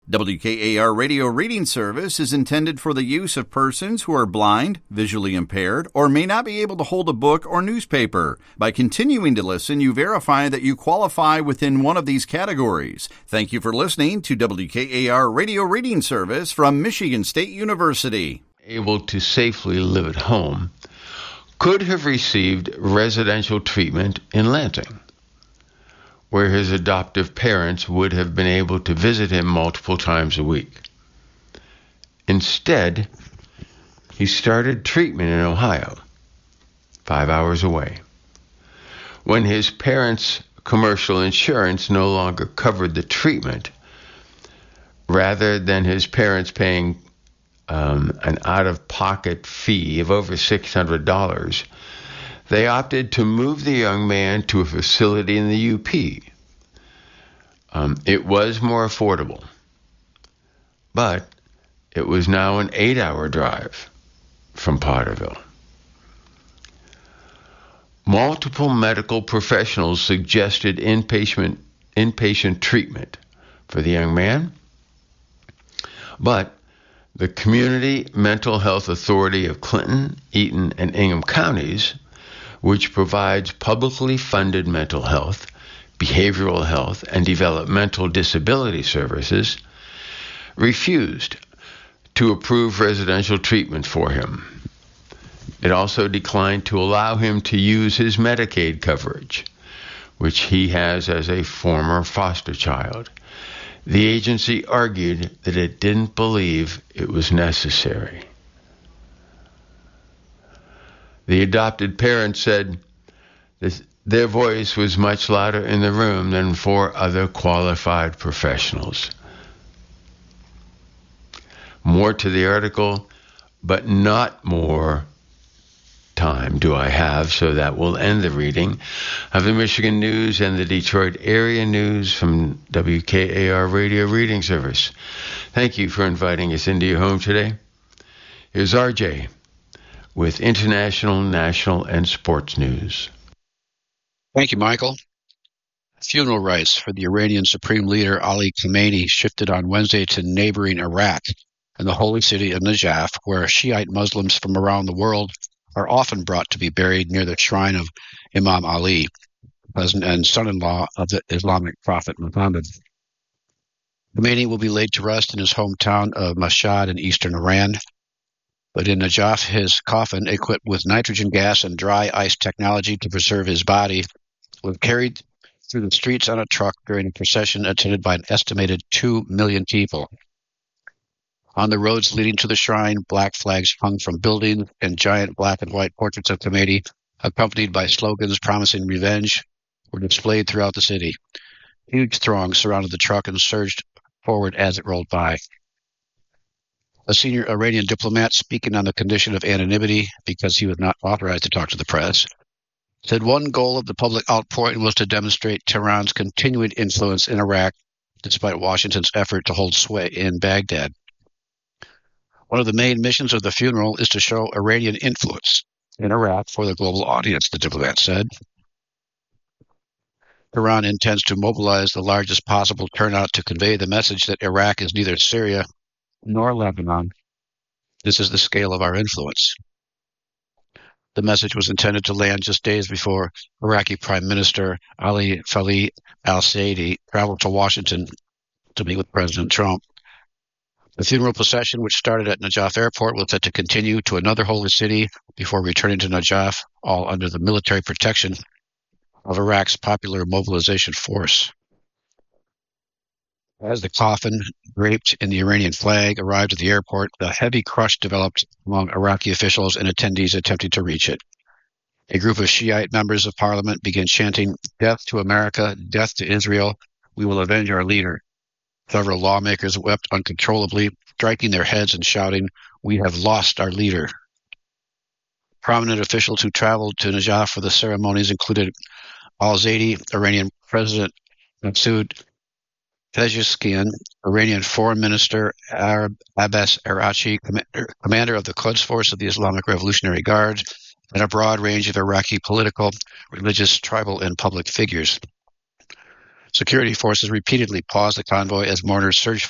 WKAR Radio Reading Service is intended for the use of persons who are blind, visually impaired, or may not be able to hold a book or newspaper. By continuing to listen, you verify that you qualify within one of these categories. Thank you for listening to WKAR Radio Reading Service from Michigan State University. Able to safely live at home, could have received residential treatment in Lansing, where his adoptive parents would have been able to visit him multiple times a week. Instead, he started treatment in Ohio, 5 hours away. When his parents' commercial insurance no longer covered the treatment, rather than his parents paying an out-of-pocket fee of over $600, they opted to move the young man to a facility in the UP. It was more affordable, but it was now an 8-hour drive from Potterville. Multiple medical professionals suggested inpatient treatment for the young man, but the Community Mental Health Authority of Clinton, Eaton, and Ingham counties, which provides publicly funded mental health, behavioral health, and developmental disability services, refused to approve residential treatment for him. It also declined to allow him to use his Medicaid coverage, which he has as a former foster child. The agency argued that it didn't believe it was necessary. The adopted parents said their voice was much louder in the room than 4 other qualified professionals. More to the article, but not more time do I have, so that will end the reading of the Michigan News and the Detroit area news from WKAR Radio Reading Service. Thank you for inviting us into your home today. Here's RJ with international, national, and sports news. Thank you, Michael. Funeral rites for the Iranian Supreme Leader Ali Khamenei shifted on Wednesday to neighboring Iraq and the holy city of Najaf, where Shiite Muslims from around the world are often brought to be buried near the shrine of Imam Ali, cousin and son-in-law of the Islamic prophet Muhammad. Khamenei will be laid to rest in his hometown of Mashhad in eastern Iran. But in Najaf, his coffin, equipped with nitrogen gas and dry ice technology to preserve his body, was carried through the streets on a truck during a procession attended by an estimated 2 million people. On the roads leading to the shrine, black flags hung from buildings and giant black and white portraits of Khamenei, accompanied by slogans promising revenge, were displayed throughout the city. Huge throngs surrounded the truck and surged forward as it rolled by. A senior Iranian diplomat, speaking on the condition of anonymity because he was not authorized to talk to the press, said one goal of the public outpouring was to demonstrate Tehran's continuing influence in Iraq, despite Washington's effort to hold sway in Baghdad. One of the main missions of the funeral is to show Iranian influence in Iraq for the global audience, the diplomat said. Iran intends to mobilize the largest possible turnout to convey the message that Iraq is neither Syria nor Lebanon. This is the scale of our influence. The message was intended to land just days before Iraqi Prime Minister Ali Falih al-Saidi traveled to Washington to meet with President Trump. The funeral procession, which started at Najaf Airport, was set to continue to another holy city before returning to Najaf, all under the military protection of Iraq's Popular Mobilization Force. As the coffin, draped in the Iranian flag, arrived at the airport, a heavy crush developed among Iraqi officials and attendees attempting to reach it. A group of Shiite members of parliament began chanting, "Death to America, death to Israel, we will avenge our leader." Several lawmakers wept uncontrollably, striking their heads and shouting, "We have lost our leader." Prominent officials who traveled to Najaf for the ceremonies included al-Zaidi, Iranian President Masoud Pezeshkian, Iranian Foreign Minister Abbas Araghchi, commander of the Quds Force of the Islamic Revolutionary Guard, and a broad range of Iraqi political, religious, tribal, and public figures. Security forces repeatedly paused the convoy as mourners searched